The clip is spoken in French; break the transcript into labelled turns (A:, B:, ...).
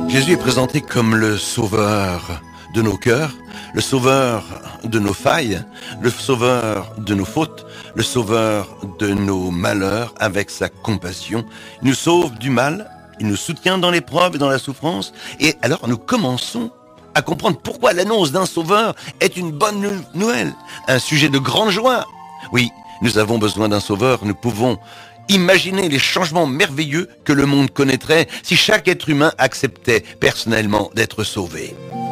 A: Jésus est présenté comme le sauveur de nos cœurs, le sauveur de nos failles, le sauveur de nos fautes, le sauveur de nos malheurs avec sa compassion. Il nous sauve du mal, il nous soutient dans l'épreuve et dans la souffrance. Et alors nous commençons à comprendre pourquoi l'annonce d'un sauveur est une bonne nouvelle, un sujet de grande joie. Oui, nous avons besoin d'un sauveur, nous pouvons imaginer les changements merveilleux que le monde connaîtrait si chaque être humain acceptait personnellement d'être sauvé.